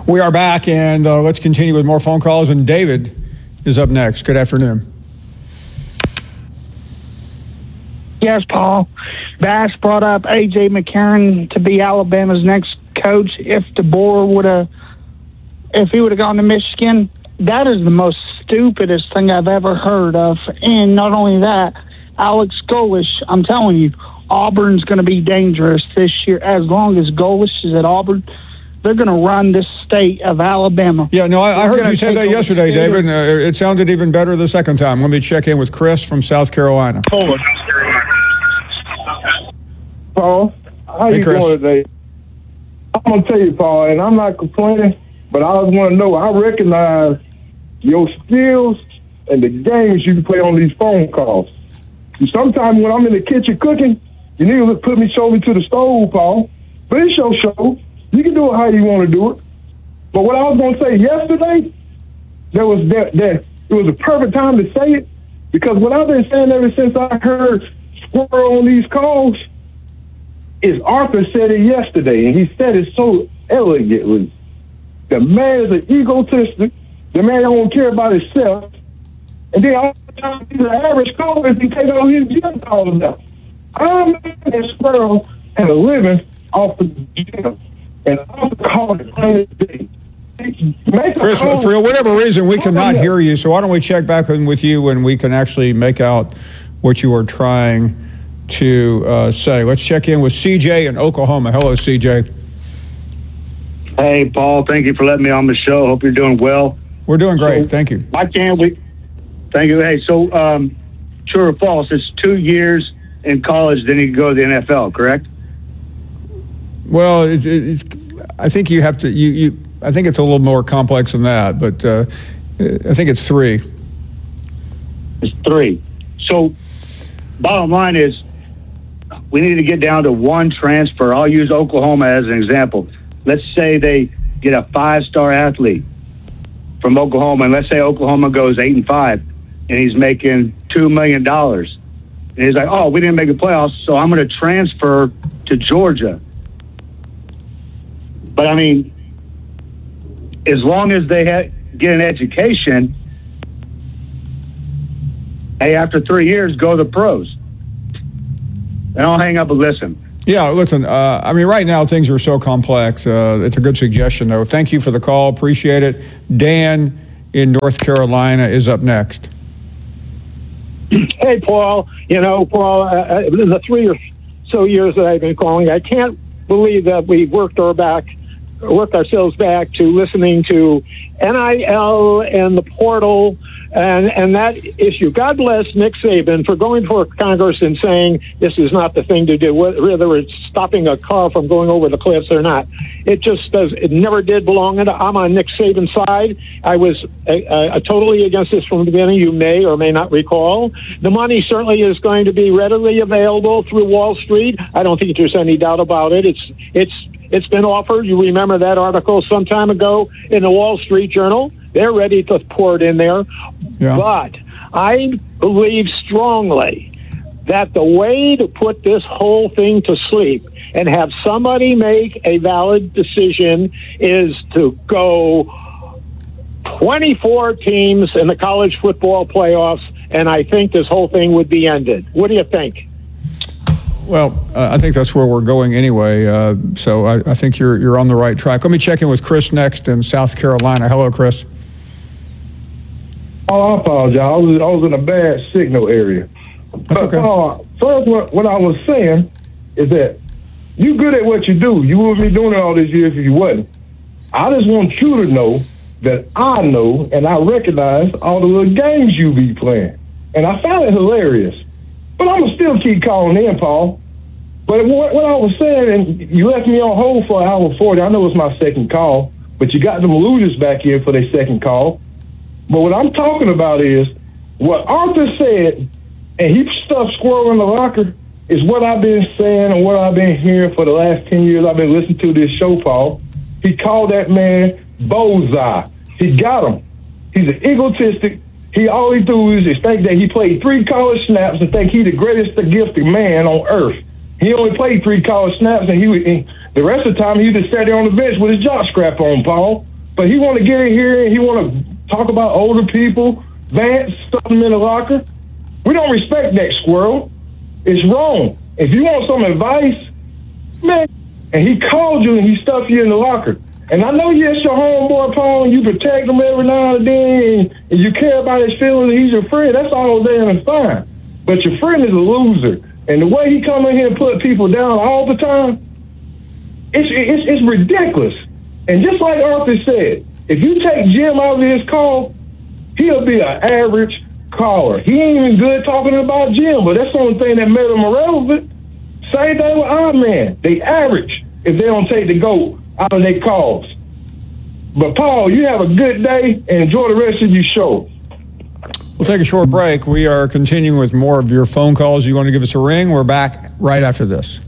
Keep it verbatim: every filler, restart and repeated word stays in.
We are back, and uh, let's continue with more phone calls. And David is up next. Good afternoon. Yes, Paul. Bass brought up A J. McCarron to be Alabama's next coach. If DeBoer would have, if he would have gone to Michigan, that is the most stupidest thing I've ever heard of. And not only that, Alex Golesh, I'm telling you, Auburn's going to be dangerous this year. As long as Golesh is at Auburn, they're going to run this state of Alabama. Yeah, no, I, I heard you say that yesterday, David. Uh, it sounded even better the second time. Let me check in with Chris from South Carolina. Hold on. Paul, how hey, you Chris. doing today? I'm going to tell you, Paul, and I'm not complaining, but I just want to know, I recognize your skills and the games you can play on these phone calls. Sometimes when I'm in the kitchen cooking, you need to put me, show me to the stove, Paul. But it's your show. You can do it how you want to do it. But what I was going to say yesterday, there was that, that it was a perfect time to say it, because what I've been saying ever since I heard Squirrel on these calls is Arthur said it yesterday, and he said it so elegantly. The man is an egotistic. The man don't care about himself. And then all the time he's an average caller, he take all his gym calls out. I'm a Squirrel and a living off the gym. And off the call the planet day. Chris, for whatever reason, we cannot hear you, so why don't we check back in with you when we can actually make out what you are trying to uh, say. Let's check in with C J in Oklahoma. Hello, C J. Hey, Paul. Thank you for letting me on the show. Hope you're doing well. We're doing great. So, thank you. Why can't we? Thank you. Hey, so um, true or false? It's two years in college, then you can go to the N F L, correct? Well, it's, it's, I think you have to. You, you. I think it's a little more complex than that, but uh, I think it's three. It's three. So, bottom line is, we need to get down to one transfer. I'll use Oklahoma as an example. Let's say they get a five-star athlete from Oklahoma, and let's say Oklahoma goes eight and five, and he's making two million dollars. And he's like, "Oh, we didn't make the playoffs, so I'm going to transfer to Georgia." But I mean, as long as they ha- get an education, hey, after three years, go to the pros. And I'll hang up and listen. Yeah, listen, uh, I mean, right now things are so complex. Uh, it's a good suggestion, though. Thank you for the call. Appreciate it. Dan in North Carolina is up next. Hey, Paul. You know, Paul, uh, the three or so years that I've been calling, I can't believe that we worked our back, worked ourselves back to listening to N I L and the portal and, and that issue. God bless Nick Saban for going for Congress and saying this is not the thing to do, whether it's stopping a car from going over the cliffs or not. It just does. It never did belong. In, I'm on Nick Saban's side. I was uh, uh, totally against this from the beginning. You may or may not recall. The money certainly is going to be readily available through Wall Street. I don't think there's any doubt about it. It's it's it's been offered. You remember that article some time ago in the Wall Street Journal. They're ready to pour it in there. Yeah. But I believe strongly that the way to put this whole thing to sleep and have somebody make a valid decision is to go twenty-four teams in the college football playoffs, and I think this whole thing would be ended. What do you think? Well, uh, I think that's where we're going anyway, uh, so I, I think you're you're on the right track. Let me check in with Chris next in South Carolina. Hello, Chris. Oh, I apologize. I was, I was in a bad signal area. That's but, okay. Uh, first, what, what I was saying is that you good at what you do. You wouldn't be doing it all these years if you wasn't. I just want you to know that I know and I recognize all the little games you be playing. And I found it hilarious. But I'm going to still keep calling in, Paul. But what, what I was saying, and you left me on hold for an hour forty. I know it's my second call, but you got them losers back here for their second call. But what I'm talking about is what Arthur said, and he stuffed Squirrel in the locker, is what I've been saying and what I've been hearing for the last ten years I've been listening to this show, Paul. He called that man bullseye. He got him. He's an egotistic. He all he do is, is think that he played three college snaps and think he's the greatest gifted man on earth. He only played three college snaps, and he, he the rest of the time he just sat there on the bench with his jock scrap on, Paul. But he want to get in here and he want to talk about older people, Vance, stuff them in the locker. We don't respect that, Squirrel. It's wrong. If you want some advice, man, and he called you and he stuffed you in the locker. And I know yes, your homeboy, Paul, and you protect him every now and then, and, and you care about his feelings, and he's your friend. That's all damn and fine. But your friend is a loser. And the way he come in here and put people down all the time, it's, it's, it's ridiculous. And just like Arthur said, if you take Jim out of his call, he'll be an average caller. He ain't even good talking about Jim, but that's the only thing that made him irrelevant. Same thing with our man. They average if they don't take the GOAT out of their calls. But, Paul, you have a good day and enjoy the rest of your show. We'll take a short break. We are continuing with more of your phone calls. You want to give us a ring? We're back right after this.